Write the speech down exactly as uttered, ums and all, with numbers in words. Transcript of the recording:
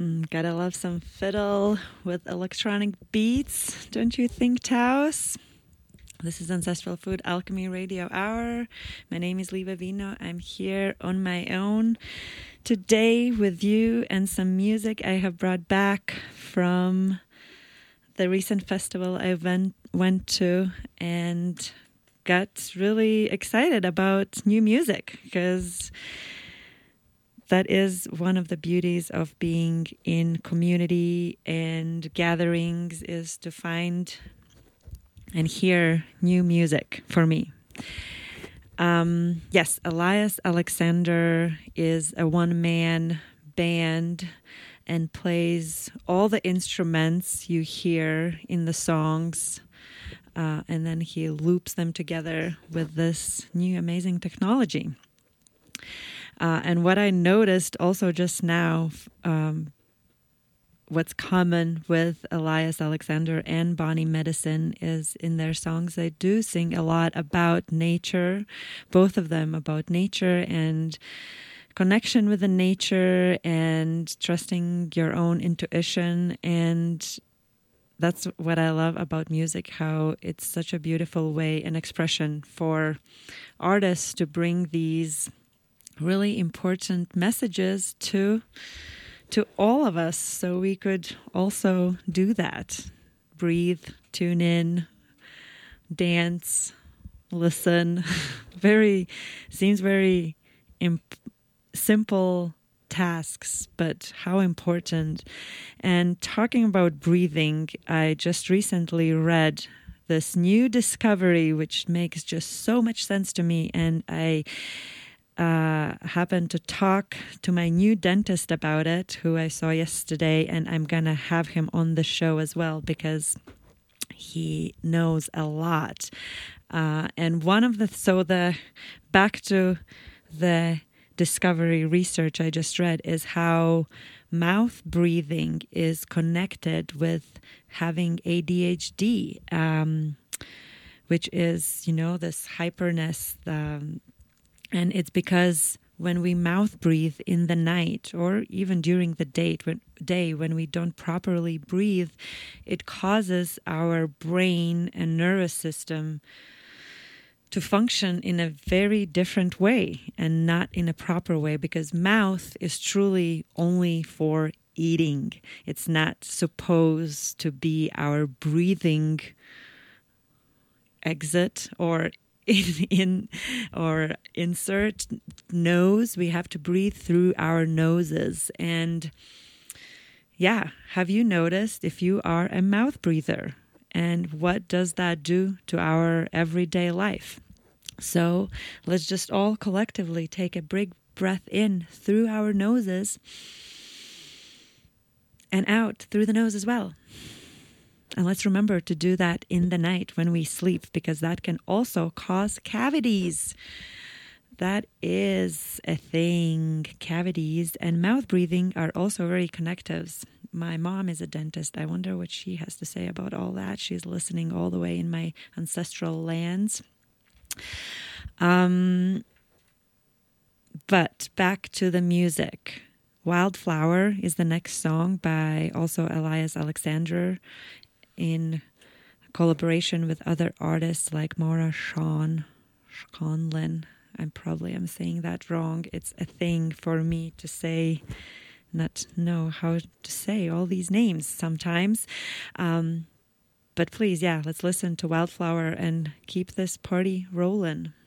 Mm, gotta love some fiddle with electronic beats, don't you think, Taos? This is Ancestral Food Alchemy Radio Hour. My name is Liva Vino. I'm here on my own today with you and some music I have brought back from the recent festival I went, went to and got really excited about new music because that is one of the beauties of being in community and gatherings is to find and hear new music for me. Um, yes, Elias Alexander is a one-man band and plays all the instruments you hear in the songs, uh, and then he loops them together with this new amazing technology. Uh, and what I noticed also just now, um, what's common with Elias Alexander and Bonnie Medicine is in their songs, they do sing a lot about nature, both of them about nature and connection with the nature and trusting your own intuition. And that's what I love about music, how it's such a beautiful way and expression for artists to bring these really important messages to to all of us, so we could also do that. Breathe, tune in, dance, listen. Very, seems very imp- simple tasks, but how important. And talking about breathing, I just recently read this new discovery, which makes just so much sense to me, and I Uh, happened to talk to my new dentist about it, who I saw yesterday, and I'm going to have him on the show as well because he knows a lot. Uh, and one of the, so the, back to the discovery research I just read is how mouth breathing is connected with having A D H D, um, which is, you know, this hyperness, um, and it's because when we mouth breathe in the night or even during the day when, day, when we don't properly breathe, it causes our brain and nervous system to function in a very different way and not in a proper way, because mouth is truly only for eating. It's not supposed to be our breathing exit or In, in or insert nose. We have to breathe through our noses. And yeah, have you noticed if you are a mouth breather and what does that do to our everyday life? So let's just all collectively take a big breath in through our noses and out through the nose as well. And let's remember to do that in the night when we sleep, because that can also cause cavities. That is a thing. Cavities and mouth breathing are also very connectives. My mom is a dentist. I wonder what she has to say about all that. She's listening all the way in my ancestral lands. Um, but back to the music. Wildflower is the next song by also Elias Alexander, in collaboration with other artists like Maura Sean, Sconlin. I'm probably I'm saying that wrong. It's a thing for me to say, not know how to say all these names sometimes. Um, but please, yeah, let's listen to Wildflower and keep this party rolling.